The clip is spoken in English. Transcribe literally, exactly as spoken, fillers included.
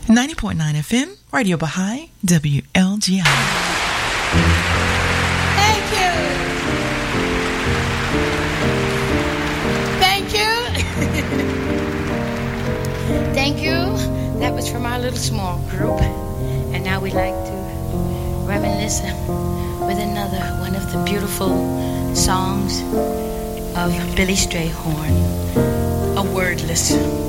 ninety point nine F M, Radio Baha'i, W L G I. Thank you. Thank you. Thank you. That was from our little small group. And now we'd like to reminisce with another one of the beautiful songs of Billy Strayhorn, A Wordless.